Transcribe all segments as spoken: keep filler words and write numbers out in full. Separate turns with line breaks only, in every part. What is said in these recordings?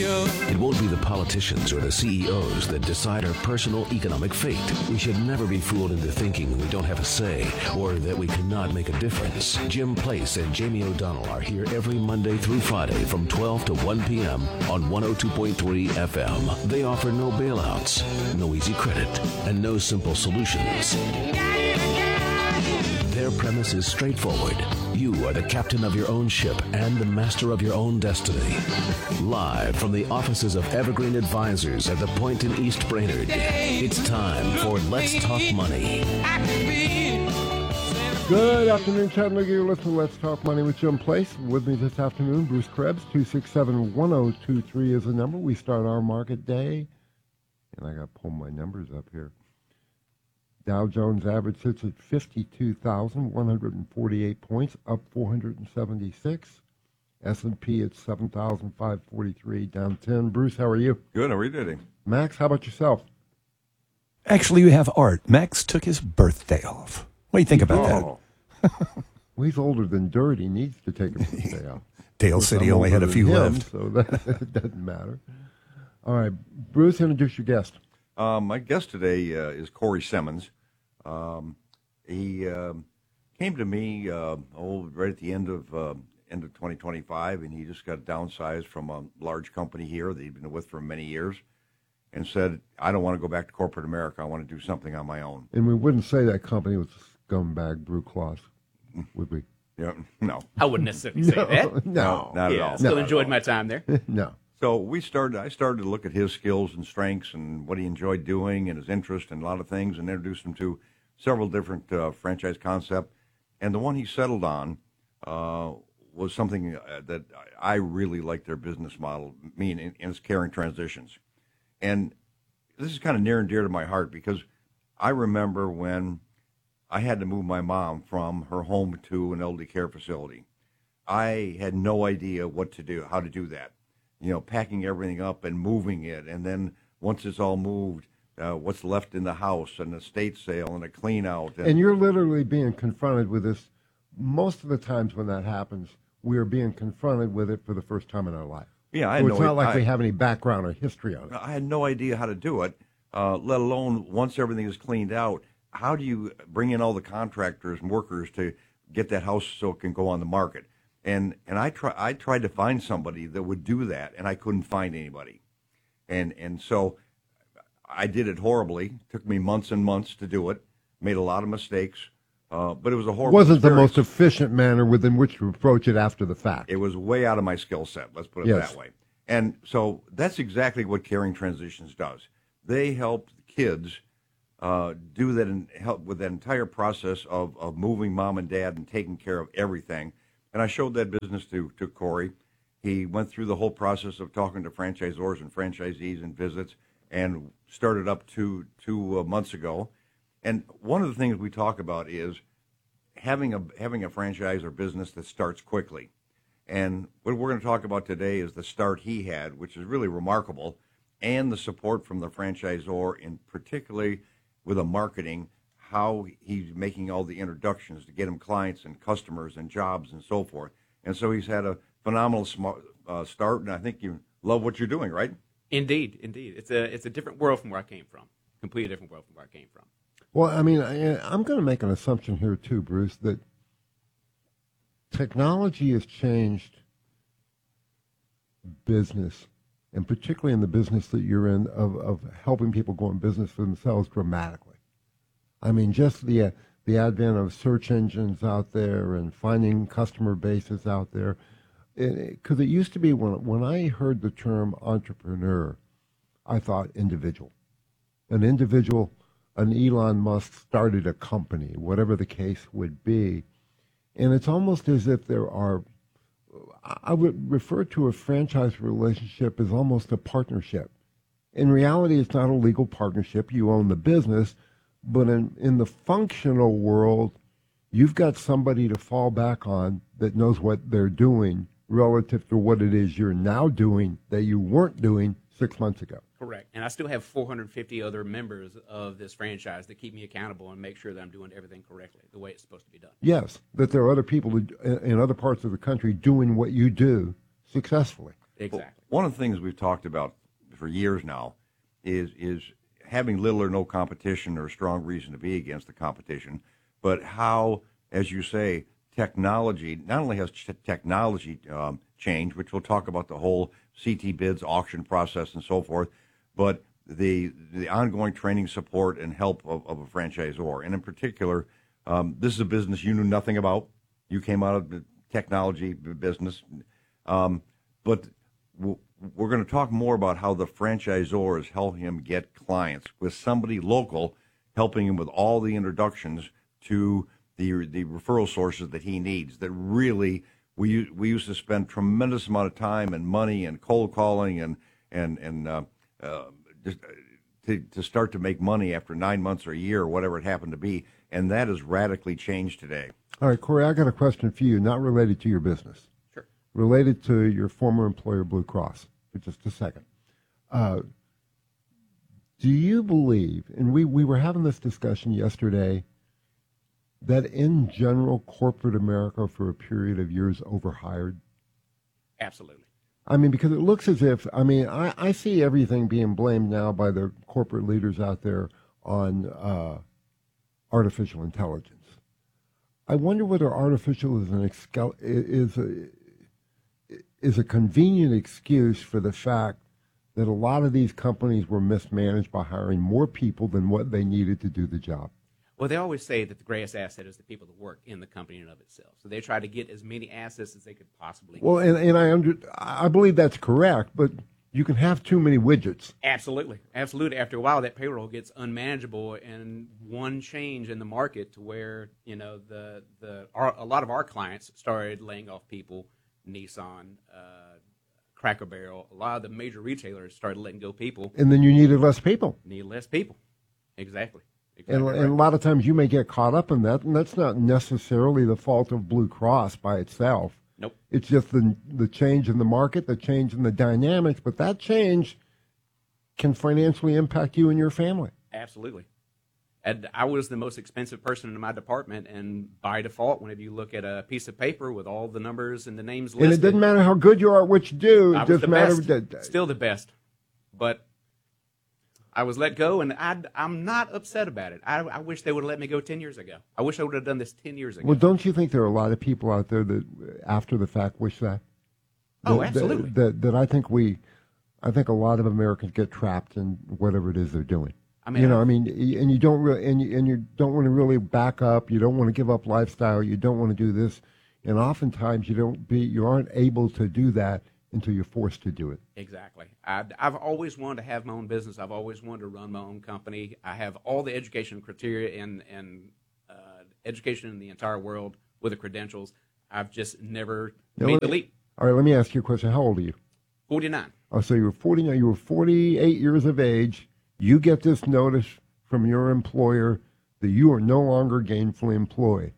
It won't be the politicians or the C E Os that decide our personal economic fate. We should never be fooled into thinking we don't have a say or that we cannot make a difference. Jim Place and Jamie O'Donnell are here every Monday through Friday from twelve to one p.m. on one oh two point three F M. They offer no bailouts, no easy credit, and no simple solutions. Their premise is straightforward. You are the captain of your own ship and the master of your own destiny. Live from the offices of Evergreen Advisors at the Point in East Brainerd, it's time for Let's Talk Money.
Good afternoon, Chattanooga. You're listening to Let's Talk Money with Jim Place. With me this afternoon, Bruce Krebs. two six seven, one oh two three is the number. We start our market day. And I got to pull my numbers up here. Dow Jones average sits at fifty-two thousand one hundred forty-eight points, up four hundred seventy-six. S and P at seven thousand five hundred forty-three, down ten. Bruce, how are you?
Good. How are you doing?
Max, how about yourself?
Actually, you have Art. Max took his birthday off. What do you think about
oh. that? Well, he's older than Dirt. He needs to take a birthday off.
Dale City only had a few
him,
left.
So that doesn't matter. All right. Bruce, introduce your guest.
Um, my guest today uh, is Corey Simmons. Um, he uh, came to me uh, oh, right at the end of uh, end of twenty twenty-five, and he just got downsized from a large company here that he'd been with for many years, and said, "I don't want to go back to corporate America. I want to do something on my own."
And we wouldn't say that company was a scumbag brew cloth, would we?
Yeah, no.
I wouldn't necessarily say
no,
that.
No,
not
yeah,
at all.
Still
no,
enjoyed my time there.
No.
So we started. I started to look at his skills and strengths and what he enjoyed doing and his interest in a lot of things, and introduced him to several different uh, franchise concepts. And the one he settled on uh, was something uh, that I really liked their business model, mean, and it's Caring Transitions. And this is kind of near and dear to my heart because I remember when I had to move my mom from her home to an elderly care facility. I had no idea what to do, how to do that. You know, packing everything up and moving it, and then once it's all moved, uh, what's left in the house, and an estate sale, and a clean out.
And, and you're literally being confronted with this. Most of the times when that happens, we are being confronted with it for the first time in our life.
Yeah, I
so
had
it's
no,
not like
I,
we have any background or history on it.
I had no idea how to do it, uh, let alone once everything is cleaned out, how do you bring in all the contractors and workers to get that house so it can go on the market? And and I try I tried to find somebody that would do that, and I couldn't find anybody. And and so I did it horribly. It took me months and months to do it. Made a lot of mistakes, uh, but it was a horrible
Wasn't
experience.
the most efficient manner within which to approach it after the fact.
It was way out of my skill set, let's put it
Yes.
that way. And so that's exactly what Caring Transitions does. They help kids uh, do that and help with that entire process of, of moving mom and dad and taking care of everything. And I showed that business to, to Corey. He went through the whole process of talking to franchisors and franchisees and visits and started up two, two uh, months ago. And one of the things we talk about is having a having a franchise or business that starts quickly. And what we're going to talk about today is the start he had, which is really remarkable, and the support from the franchisor, in particularly with the marketing, how he's making all the introductions to get him clients and customers and jobs and so forth. And so he's had a phenomenal smart, uh, start, and I think you love what you're doing, right?
Indeed, indeed. It's a it's a different world from where I came from. Completely different world from where I came from.
Well, I mean, I, I'm going to make an assumption here, too, Bruce, that technology has changed business, and particularly in the business that you're in, of, of helping people go in business for themselves dramatically. I mean, just the uh, the advent of search engines out there and finding customer bases out there. Because it, it used to be when when I heard the term entrepreneur, I thought individual. An individual, an Elon Musk started a company, whatever the case would be. And it's almost as if there are, I would refer to a franchise relationship as almost a partnership. In reality, it's not a legal partnership. You own the business. But in, in the functional world, you've got somebody to fall back on that knows what they're doing relative to what it is you're now doing that you weren't doing six months ago.
Correct. And I still have four hundred fifty other members of this franchise that keep me accountable and make sure that I'm doing everything correctly, the way it's supposed to be done.
Yes, that there are other people in other parts of the country doing what you do successfully.
Exactly.
One of the things we've talked about for years now is is having little or no competition or a strong reason to be against the competition, but how, as you say, technology not only has ch- technology um, change, which we'll talk about the whole C T bids auction process and so forth, but the the ongoing training, support, and help of, of a franchisor. And in particular, um, this is a business you knew nothing about. You came out of the technology business, um, but w- we're going to talk more about how the franchisors help him get clients with somebody local helping him with all the introductions to the the referral sources that he needs. That really, we we used to spend tremendous amount of time and money and cold calling and and and uh, uh, just to to start to make money after nine months or a year or whatever it happened to be, and that has radically changed today.
All right, Corey, I got a question for you, not related to your business.
Sure.
Related to your former employer, Blue Cross, for just a second. Uh, do you believe, and we, we were having this discussion yesterday, that in general, corporate America for a period of years overhired?
Absolutely.
I mean, because it looks as if, I mean, I, I see everything being blamed now by the corporate leaders out there on uh, artificial intelligence. I wonder whether artificial is an excal- is a, is a convenient excuse for the fact that a lot of these companies were mismanaged by hiring more people than what they needed to do the job.
Well, they always say that the greatest asset is the people that work in the company in and of itself. So they try to get as many assets as they could possibly get.
Well, and, and I under, I believe that's correct, but you can have too many widgets.
Absolutely. Absolutely. After a while, that payroll gets unmanageable, and one change in the market to where, you know, the, the our, a lot of our clients started laying off people, Nissan, uh, Cracker Barrel, a lot of the major retailers started letting go people.
And then you needed less people.
Need less people. Exactly. Exactly
And,
right.
and a lot of times you may get caught up in that, and that's not necessarily the fault of Blue Cross by itself.
Nope.
It's just the the change in the market, the change in the dynamics, but that change can financially impact you and your family.
Absolutely. And I was the most expensive person in my department, and by default, whenever you look at a piece of paper with all the numbers and the names listed,
And it doesn't matter how good you are at what you do,
I
it
was
doesn't
the
matter.
best,
that-
still the best. But I was let go, and I, I'm not upset about it. I, I wish they would have let me go ten years ago. I wish I would have done this ten years ago.
Well, don't you think there are a lot of people out there that, after the fact, wish that?
Oh,
That-
absolutely.
That, that, that I think we, I think a lot of Americans get trapped in whatever it is they're doing.
I mean,
you know,
I-
I mean, y- and you don't really, and you, and you don't want to really back up. You don't want to give up lifestyle. You don't want to do this, and oftentimes you don't be, you aren't able to do that until you're forced to do it.
Exactly. I, I've always wanted to have my own business. I've always wanted to run my own company. I have all the education criteria and, and uh, education in the entire world with the credentials. I've just never
Now,
made
let
the
me-
leap.
All right, let me ask you a question. How old are you?
forty-nine.
Oh, so you were forty-nine. You were forty-eight years of age. You get this notice from your employer that you are no longer gainfully employed.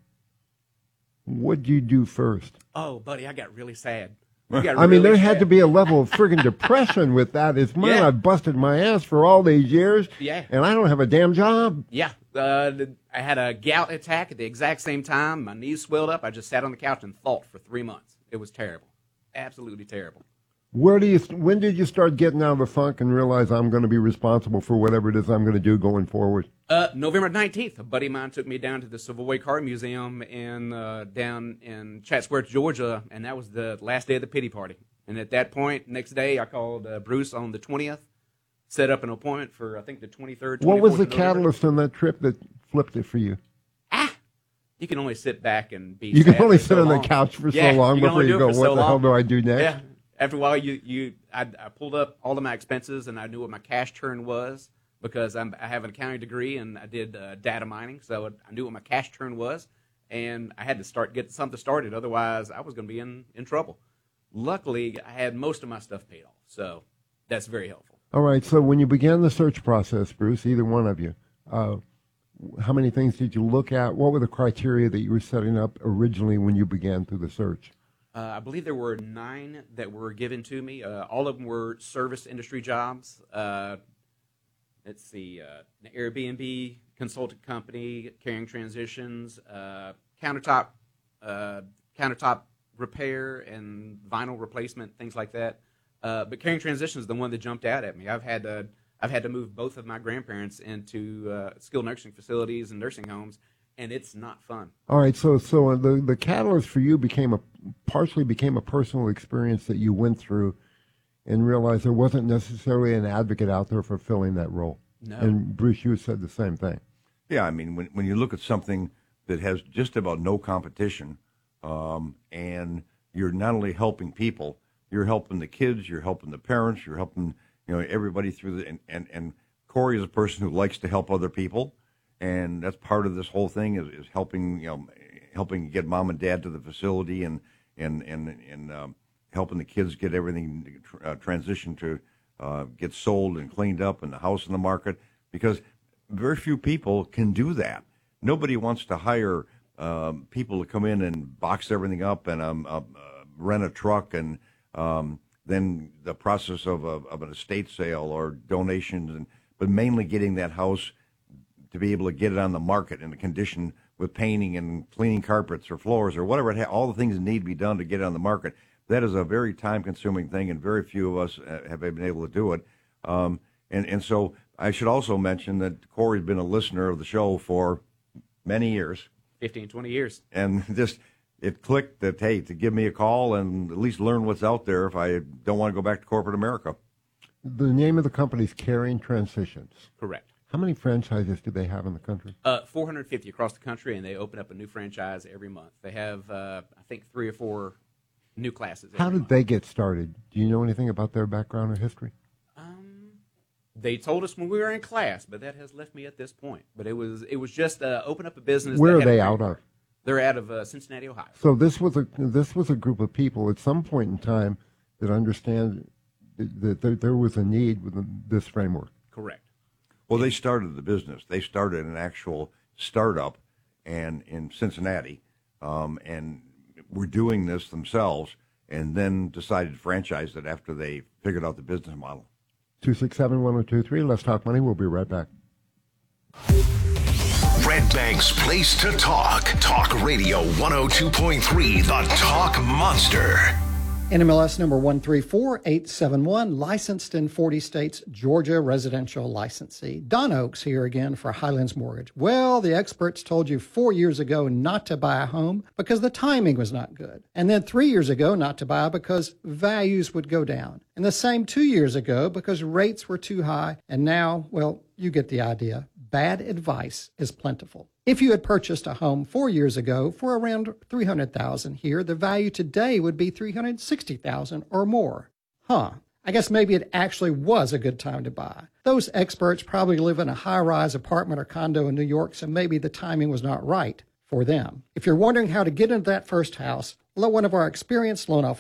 What do you do first?
Oh, buddy, I got really sad. I, got
I mean,
really
there had
sad.
to be a level of friggin' depression with that. It's, man,
Yeah.
I've busted my ass for all these years,
Yeah.
and I don't have a damn job.
Yeah, uh, I had a gout attack at the exact same time. My knees swelled up. I just sat on the couch and thought for three months. It was terrible, absolutely terrible.
Where do you? When did you start getting out of the funk and realize I'm going to be responsible for whatever it is I'm going to do going forward?
Uh, November nineteenth, a buddy of mine took me down to the Savoy Car Museum in uh, down in Chatsworth, Georgia, and that was the last day of the pity party. And at that point, next day, I called uh, Bruce on the twentieth, set up an appointment for I think the twenty-third.
What was the
twenty-fourth of November.
catalyst on that trip that flipped it for you?
You can only sit back and be.
You can
sad
only
for
sit
so
on the
long.
couch for
Yeah,
so long
you can
before
only
you
do it
go,
for
what
so
the hell
long."
do I do next?
Yeah. After a while, you you I, I pulled up all of my expenses and I knew what my cash turn was because I'm, I have an accounting degree and I did uh, data mining, so I knew what my cash turn was, and I had to start getting something started. Otherwise, I was going to be in, in trouble. Luckily, I had most of my stuff paid off, so that's very helpful.
All right, so when you began the search process, Bruce, either one of you, uh, how many things did you look at? What were the criteria that you were setting up originally when you began through the search?
Uh, I believe there were nine that were given to me. Uh, all of them were service industry jobs. Uh, let's see, uh, an Airbnb consultant company, carrying transitions, uh, countertop, uh, countertop repair and vinyl replacement, things like that. Uh, but Caring Transition is the one that jumped out at me. I've had to I've had to move both of my grandparents into uh, skilled nursing facilities and nursing homes, and it's not fun.
All right, so so the the catalyst for you became a partially became a personal experience that you went through, and realized there wasn't necessarily an advocate out there for filling that role.
No.
And Bruce, you said the same thing.
Yeah, I mean, when when you look at something that has just about no competition, um, and you're not only helping people, you're helping the kids, you're helping the parents, you're helping, you know, everybody through the, and, and, and Corey is a person who likes to help other people, and that's part of this whole thing is, is helping, you know, helping get mom and dad to the facility and, and, and, and um, helping the kids get everything uh, transitioned to uh, get sold and cleaned up and the house in the market, because very few people can do that. Nobody wants to hire um, people to come in and box everything up and um, uh, rent a truck and um, then the process of, a, of an estate sale or donations, and but mainly getting that house to be able to get it on the market in the condition with painting and cleaning carpets or floors or whatever it ha- all the things that need to be done to get it on the market. That is a very time-consuming thing, and very few of us have been able to do it. Um, and, and so I should also mention that Corey's been a listener of the show for many years.
fifteen, twenty years.
And just it clicked that, hey, to give me a call and at least learn what's out there if I don't want to go back to corporate America.
The name of the company is Caring Transitions.
Correct.
How many franchises do they have in the country?
Uh, four hundred fifty across the country, and they open up a new franchise every month. They have, uh, I think, three or four new classes.
How did
month.
they get started? Do you know anything about their background or history?
Um, they told us when we were in class, but that has left me at this point. But it was it was just uh, open up a business.
Where
that
are
had a
they
great
out
heart.
of?
They're out of uh, Cincinnati, Ohio.
So this was a this was a group of people at some point in time that understand that there, there was a need within this framework.
Correct.
Well, they started the business. They started an actual startup and in Cincinnati, um, and were doing this themselves, and then decided to franchise it after they figured out the business model.
two six seven, one oh two three, Let's Talk Money. We'll be right back.
Red Bank's place to talk. Talk Radio one oh two point three, the Talk Monster.
N M L S number one three four eight seven one, licensed in forty states, Georgia residential licensee. Don Oaks here again for Highlands Mortgage. Well, the experts told you four years ago not to buy a home because the timing was not good. And then three years ago not to buy because values would go down. And the same two years ago because rates were too high. And now, well, you get the idea. Bad advice is plentiful. If you had purchased a home four years ago for around three hundred thousand dollars here, the value today would be three hundred sixty thousand dollars or more. Huh. I guess maybe it actually was a good time to buy. Those experts probably live in a high-rise apartment or condo in New York, so maybe the timing was not right for them. If you're wondering how to get into that first house, let one of our experienced loan officers